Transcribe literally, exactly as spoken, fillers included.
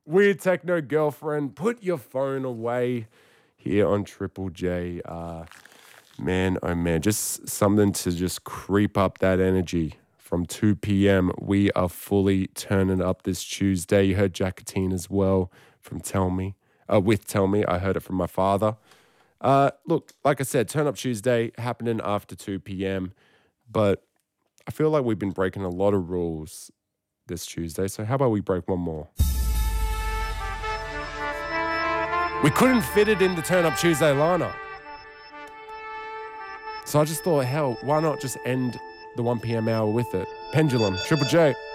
Weird Techno Girlfriend, put your phone away here on Triple J. Uh, man, oh man, just something to just creep up that energy. From two p.m., we are fully turning up this Tuesday. You heard Jacatine as well from Tell Me, uh, with Tell Me. I heard it from my father. Uh, look, like I said, Turn Up Tuesday happening after two p.m., but I feel like we've been breaking a lot of rules this Tuesday, so how about we break one more? We couldn't fit it in the Turn Up Tuesday lineup. So I just thought, hell, why not just end the one p.m. hour with it? Pendulum, Triple J.